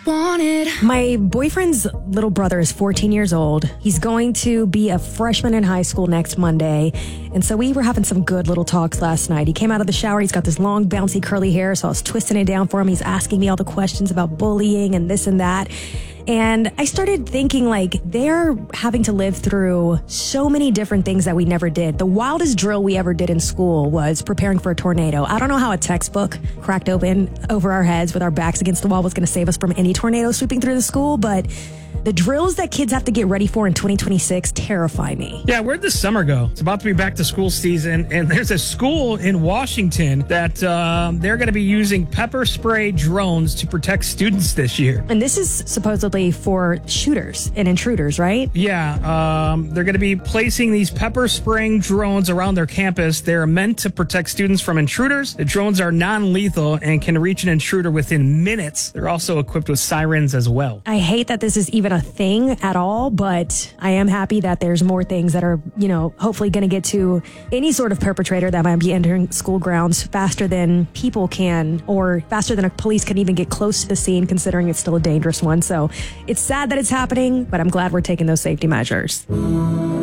wanted. My boyfriend's little brother is 14 years old. He's going to be a freshman in high school next Monday. And so we were having some good little talks last night. He came out of the shower. He's got this long, bouncy, curly hair. So I was twisting it down for him. He's asking me all the questions about bullying and this and that. And I started thinking, like, they're having to live through so many different things that we never did. The wildest drill we ever did in school was preparing for a tornado. I don't know how a textbook cracked open over our heads with our backs against the wall was going to save us from any tornado sweeping through the school, but the drills that kids have to get ready for in 2026 terrify me. Yeah, where'd the summer go? It's about to be back to school season, and there's a school in Washington that they're going to be using pepper spray drones to protect students this year. And this is supposedly for shooters and intruders, right? Yeah, they're going to be placing these pepper spraying drones around their campus. They're meant to protect students from intruders. The drones are non-lethal and can reach an intruder within minutes. They're also equipped with sirens as well. I hate that this is even a thing at all, but I am happy that there's more things that are, hopefully going to get to any sort of perpetrator that might be entering school grounds faster than people can, or faster than a police can even get close to the scene, considering it's still a dangerous one. So it's sad that it's happening, but I'm glad we're taking those safety measures.